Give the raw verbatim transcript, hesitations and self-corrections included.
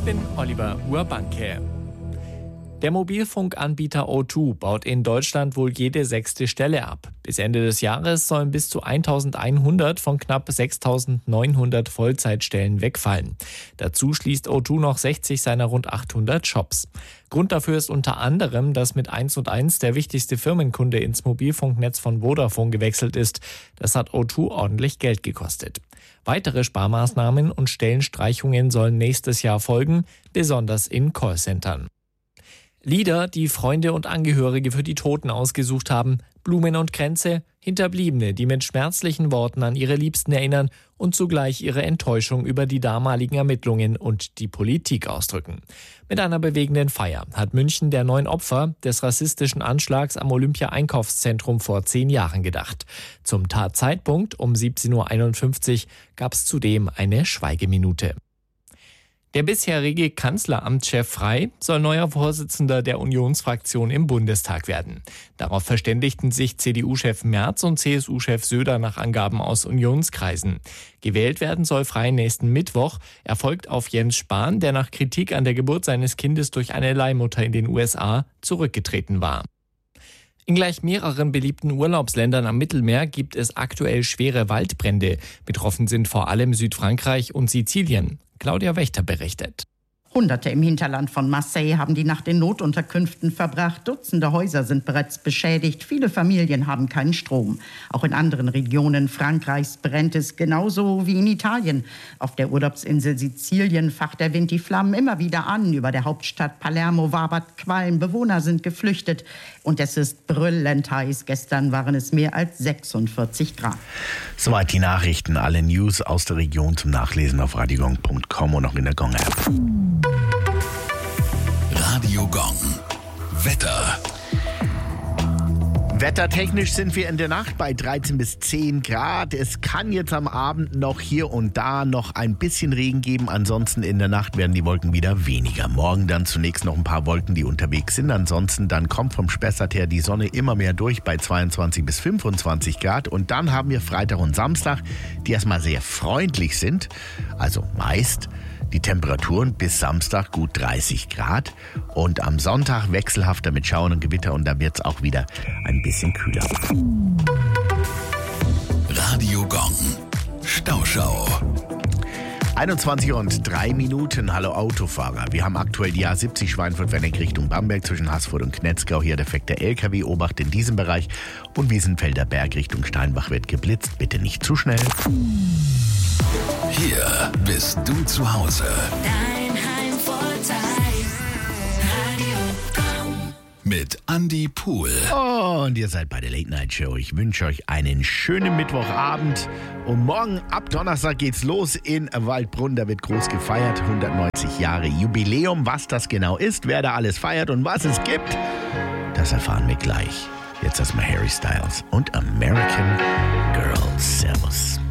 bin Oliver Urbanke. Der Mobilfunkanbieter O zwei baut in Deutschland wohl jede sechste Stelle ab. Bis Ende des Jahres sollen bis zu eintausendeinhundert von knapp sechstausendneunhundert Vollzeitstellen wegfallen. Dazu schließt O zwei noch sechzig seiner rund achthundert Shops. Grund dafür ist unter anderem, dass mit eins und eins der wichtigste Firmenkunde ins Mobilfunknetz von Vodafone gewechselt ist. Das hat O zwei ordentlich Geld gekostet. Weitere Sparmaßnahmen und Stellenstreichungen sollen nächstes Jahr folgen, besonders in Callcentern. Lieder, die Freunde und Angehörige für die Toten ausgesucht haben, Blumen und Kränze, Hinterbliebene, die mit schmerzlichen Worten an ihre Liebsten erinnern und zugleich ihre Enttäuschung über die damaligen Ermittlungen und die Politik ausdrücken. Mit einer bewegenden Feier hat München der neun Opfer des rassistischen Anschlags am Olympia-Einkaufszentrum vor zehn Jahren gedacht. Zum Tatzeitpunkt um siebzehn Uhr einundfünfzig gab es zudem eine Schweigeminute. Der bisherige Kanzleramtschef Frey soll neuer Vorsitzender der Unionsfraktion im Bundestag werden. Darauf verständigten sich C D U-Chef Merz und C S U-Chef Söder nach Angaben aus Unionskreisen. Gewählt werden soll Frey nächsten Mittwoch. Er folgt auf Jens Spahn, der nach Kritik an der Geburt seines Kindes durch eine Leihmutter in den U S A zurückgetreten war. In gleich mehreren beliebten Urlaubsländern am Mittelmeer gibt es aktuell schwere Waldbrände. Betroffen sind vor allem Südfrankreich und Sizilien. Claudia Wächter berichtet. Hunderte im Hinterland von Marseille haben die Nacht in Notunterkünften verbracht. Dutzende Häuser sind bereits beschädigt. Viele Familien haben keinen Strom. Auch in anderen Regionen Frankreichs brennt es genauso wie in Italien. Auf der Urlaubsinsel Sizilien facht der Wind die Flammen immer wieder an. Über der Hauptstadt Palermo wabert Qualm. Bewohner sind geflüchtet. Und es ist brüllend heiß. Gestern waren es mehr als sechsundvierzig Grad. Soweit die Nachrichten. Alle News aus der Region zum Nachlesen auf radiogong punkt com und auch in der Gong-App. Radio Gong. Wetter. Wettertechnisch sind wir in der Nacht bei dreizehn bis zehn Grad. Es kann jetzt am Abend noch hier und da noch ein bisschen Regen geben. Ansonsten in der Nacht werden die Wolken wieder weniger. Morgen dann zunächst noch ein paar Wolken, die unterwegs sind. Ansonsten dann kommt vom Spessart her die Sonne immer mehr durch bei zweiundzwanzig bis fünfundzwanzig Grad. Und dann haben wir Freitag und Samstag, die erstmal sehr freundlich sind. Also meist. Die Temperaturen bis Samstag gut dreißig Grad und am Sonntag wechselhafter mit Schauern und Gewitter und da wird es auch wieder ein bisschen kühler. Radio Gong. Stauschau. einundzwanzig und drei Minuten. Hallo Autofahrer. Wir haben aktuell die A siebzig Schweinfurt-Wenneck Richtung Bamberg zwischen Haßfurt und Knetzgau. Hier defekter L K W. Obacht in diesem Bereich. Und Wiesenfelder Berg Richtung Steinbach wird geblitzt. Bitte nicht zu schnell. Hier bist du zu Hause. Dein Heimvorteil. Radio Gong. Mit Andi Pohl. Oh, und ihr seid bei der Late Night Show. Ich wünsche euch einen schönen Mittwochabend. Und morgen ab Donnerstag geht's los in Waldbrunn. Da wird groß gefeiert. hundertneunzig Jahre Jubiläum. Was das genau ist, wer da alles feiert und was es gibt, das erfahren wir gleich. Jetzt erstmal Harry Styles und American Girl. Servus.